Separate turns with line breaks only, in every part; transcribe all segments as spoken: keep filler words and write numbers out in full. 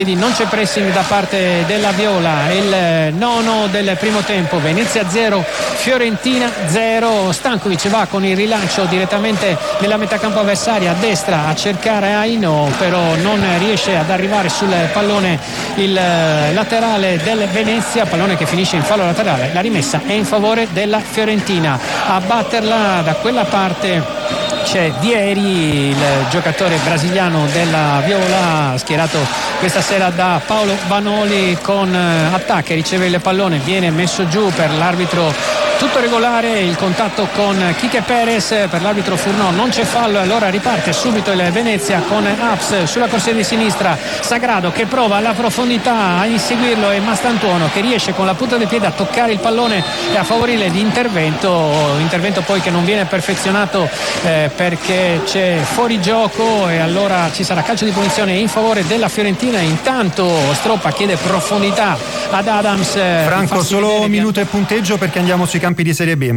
Non c'è pressing da parte della Viola. Il nono del primo tempo, Venezia zero, Fiorentina zero. Stankovic va con il rilancio direttamente nella metà campo avversaria a destra a cercare Aino, però non riesce ad arrivare sul pallone il laterale del Venezia, pallone che finisce in fallo laterale. La rimessa è in favore della Fiorentina. A batterla da quella parte c'è Vieri, il giocatore brasiliano della Viola, schierato questa sera da Paolo Vanoli con attacchi, riceve il pallone, viene messo giù per l'arbitro. Tutto regolare, il contatto con Quique Perez, per l'arbitro Furnò non c'è fallo, allora riparte subito il Venezia con Aps sulla corsia di sinistra. Sagrado che prova alla profondità a inseguirlo, e Mastantuono che riesce con la punta del piede a toccare il pallone e a favorire l'intervento, intervento poi che non viene perfezionato eh, perché c'è fuorigioco, e allora ci sarà calcio di punizione in favore della Fiorentina. Intanto Stroppa chiede profondità ad Adams.
Franco, solo minuto e punteggio perché andiamo sui campi di Serie B.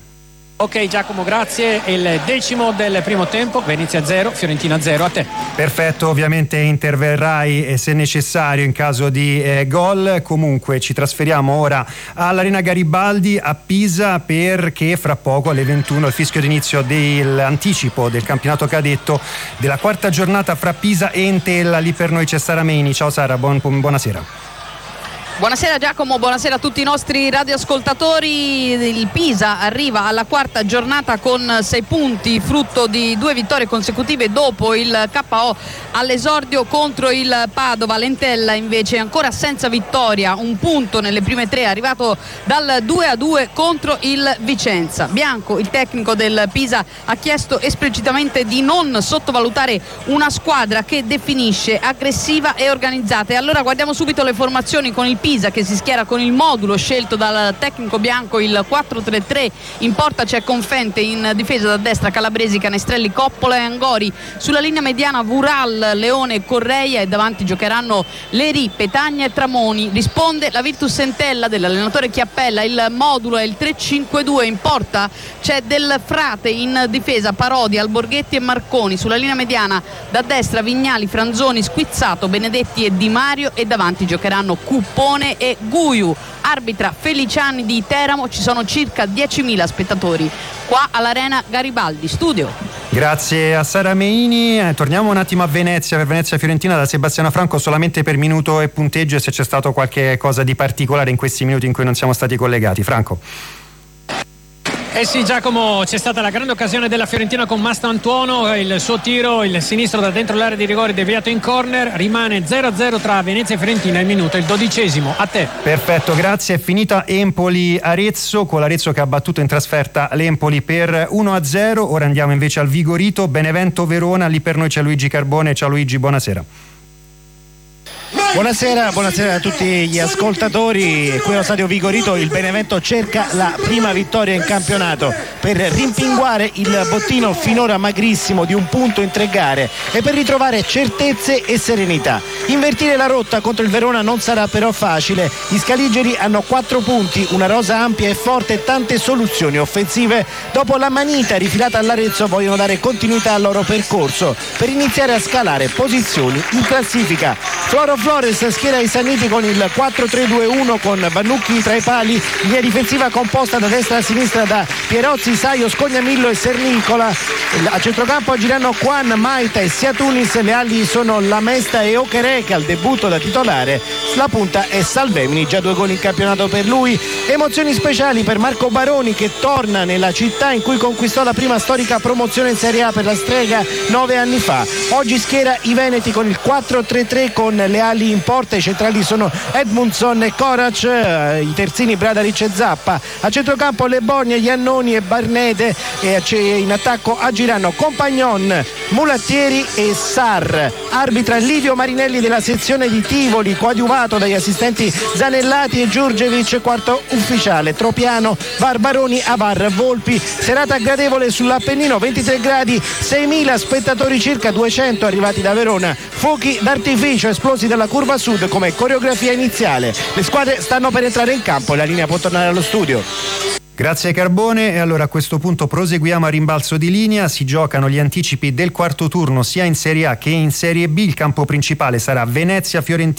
Ok Giacomo, grazie. Il decimo del primo tempo, Venezia zero, Fiorentina zero. A te.
Perfetto, ovviamente interverrai eh, se necessario in caso di eh, gol. Comunque ci trasferiamo ora all'Arena Garibaldi a Pisa, perché fra poco alle ventuno il fischio d'inizio dell'anticipo del campionato cadetto della quarta giornata fra Pisa e Entella. Lì per noi c'è Sara Meini. Ciao Sara, buon, buonasera.
Buonasera Giacomo, buonasera a tutti i nostri radioascoltatori. Il Pisa arriva alla quarta giornata con sei punti, frutto di due vittorie consecutive dopo il K O all'esordio contro il Padova. L'Entella invece ancora senza vittoria, un punto nelle prime tre, arrivato dal due a due contro il Vicenza. Bianco, il tecnico del Pisa, ha chiesto esplicitamente di non sottovalutare una squadra che definisce aggressiva e organizzata. E allora guardiamo subito le formazioni con il Pisa che si schiera con il modulo scelto dal tecnico bianco, il quattro tre tre. In porta c'è Confente, in difesa da destra Calabresi, Canestrelli, Coppola e Angori. Sulla linea mediana Vural, Leone e Correia, e davanti giocheranno Leri, Petagna e Tramoni. Risponde la Virtus Entella dell'allenatore Chiappella. Il modulo è il tre cinque due. In porta c'è Del Frate, in difesa Parodi, Alborghetti e Marconi. Sulla linea mediana da destra Vignali, Franzoni, Squizzato, Benedetti e Di Mario, e davanti giocheranno Cuppone e Guiu. Arbitra Feliciani di Teramo. Ci sono circa diecimila spettatori qua all'Arena Garibaldi. Studio.
Grazie a Sara Meini. Eh, torniamo un attimo a Venezia, per Venezia Fiorentina, da Sebastiano Franco, solamente per minuto e punteggio, e se c'è stato qualche cosa di particolare in questi minuti in cui non siamo stati collegati. Franco.
Eh sì Giacomo, c'è stata la grande occasione della Fiorentina con Mastantuono, il suo tiro, il sinistro da dentro l'area di rigore, deviato in corner. Rimane zero a zero tra Venezia e Fiorentina, il minuto, il dodicesimo. A te.
Perfetto, grazie. È finita Empoli-Arezzo, con l'Arezzo che ha battuto in trasferta l'Empoli per uno a zero. Ora andiamo invece al Vigorito, Benevento-Verona. Lì per noi c'è Luigi Carbone. Ciao Luigi, buonasera.
Buonasera, buonasera a tutti gli ascoltatori. Qui allo stadio Vigorito il Benevento cerca la prima vittoria in campionato per rimpinguare il bottino finora magrissimo di un punto in tre gare e per ritrovare certezze e serenità. Invertire la rotta contro il Verona non sarà però facile. Gli scaligeri hanno quattro punti, una rosa ampia e forte e tante soluzioni offensive. Dopo la manita rifilata all'Arezzo vogliono dare continuità al loro percorso per iniziare a scalare posizioni in classifica. Floro Flores schiera i Sanniti con il quattro tre due uno con Vannucchi tra i pali, linea difensiva composta da destra a sinistra da Pierozzi, Saio, Scognamillo e Sernicola. A centrocampo agiranno Juan, Maita e Siatunis. Le ali sono Lamesta e Okereke al debutto da titolare. La punta è Salvemini, già due gol in campionato per lui. Emozioni speciali per Marco Baroni, che torna nella città in cui conquistò la prima storica promozione in Serie A per la Strega nove anni fa. Oggi schiera i Veneti con il quattro tre tre con le ali in porta. I centrali sono Edmundson e Korac, i terzini Bradaric e Zappa. A centrocampo Le Borgne, Iannoni e Barnete, e in attacco agiranno Compagnon, Mulattieri e Sar. Arbitra Livio Marinelli della sezione di Tivoli, coadiuvato dagli assistenti Zanellati e Giurgevic. Quarto ufficiale Tropiano, Barbaroni, Avar, Volpi. Serata gradevole sull'Appennino, ventitré gradi, seimila spettatori circa, duecento arrivati da Verona. Fuochi d'artificio esplosi dalla curva sud come coreografia iniziale. Le squadre stanno per entrare in campo e la linea può tornare allo studio.
Grazie Carbone. E allora a questo punto proseguiamo a rimbalzo di linea. Si giocano gli anticipi del quarto turno sia in Serie A che in Serie B. Il campo principale sarà Venezia-Fiorentina